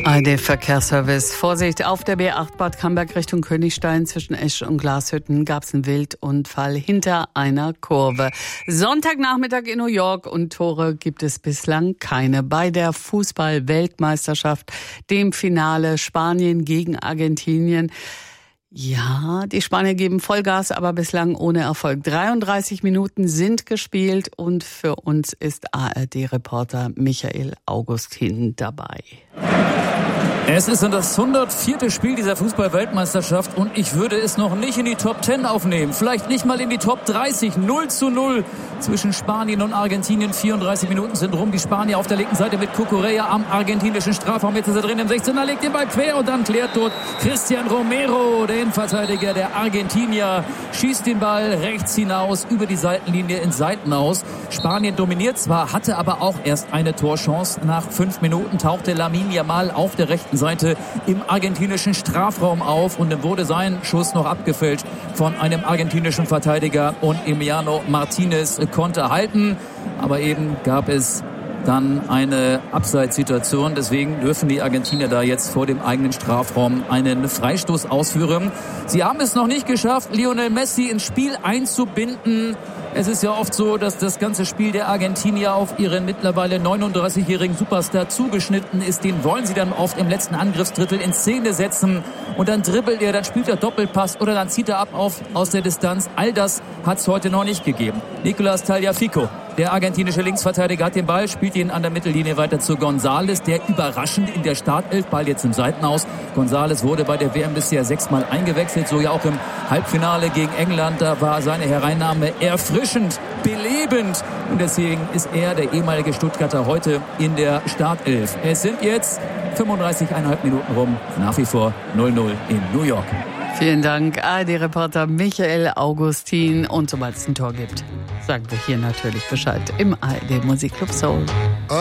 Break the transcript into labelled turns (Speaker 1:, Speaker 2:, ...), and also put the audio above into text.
Speaker 1: ARD Verkehrsservice. Vorsicht, auf der B8 Bad Camberg Richtung Königstein zwischen Esch und Glashütten gab es einen Wildunfall hinter einer Kurve. Sonntagnachmittag in New York und Tore gibt es bislang keine. Bei der Fußball-Weltmeisterschaft, dem Finale Spanien gegen Argentinien. Ja, die Spanier geben Vollgas, aber bislang ohne Erfolg. 33 Minuten sind gespielt und für uns ist ARD-Reporter Michael Augustin dabei.
Speaker 2: Es ist das 104. Spiel dieser Fußball-Weltmeisterschaft und ich würde es noch nicht in die Top 10 aufnehmen. Vielleicht nicht mal in die Top 30. 0:0 zwischen Spanien und Argentinien. 34 Minuten sind rum. Die Spanier auf der linken Seite mit Cucurella am argentinischen Strafraum. Jetzt ist er drin im 16er, legt den Ball quer und dann klärt dort Cristian Romero, der Innenverteidiger der Argentinier, schießt den Ball rechts hinaus über die Seitenlinie ins Seitenaus. Spanien dominiert zwar, hatte aber auch erst eine Torchance. Nach 5 Minuten tauchte Lamine Yamal auf der rechten Seite im argentinischen Strafraum auf und dann wurde sein Schuss noch abgefälscht von einem argentinischen Verteidiger und Emiliano Martinez konnte halten, aber eben gab es dann eine Abseitssituation. Deswegen dürfen die Argentinier da jetzt vor dem eigenen Strafraum einen Freistoß ausführen. Sie haben es noch nicht geschafft, Lionel Messi ins Spiel einzubinden. Es ist ja oft so, dass das ganze Spiel der Argentinier auf ihren mittlerweile 39-jährigen Superstar zugeschnitten ist. Den wollen sie dann oft im letzten Angriffsdrittel in Szene setzen. Und dann dribbelt er, dann spielt er Doppelpass oder dann zieht er ab aus der Distanz. All das hat es heute noch nicht gegeben. Nicolás Tagliafico, der argentinische Linksverteidiger, hat den Ball, spielt ihn an der Mittellinie weiter zu González, der überraschend in der Startelf, Ball jetzt im Seitenaus. González wurde bei der WM bisher 6-mal eingewechselt, so ja auch im Halbfinale gegen England. Da war seine Hereinnahme erfrischend, belebend. Und deswegen ist er, der ehemalige Stuttgarter, heute in der Startelf. Es sind jetzt 35,5 Minuten rum, nach wie vor 0:0 in New York.
Speaker 1: Vielen Dank, ARD-Reporter Michael Augustin. Und sobald es ein Tor gibt, sagen wir hier natürlich Bescheid im ARD Musikclub Soul.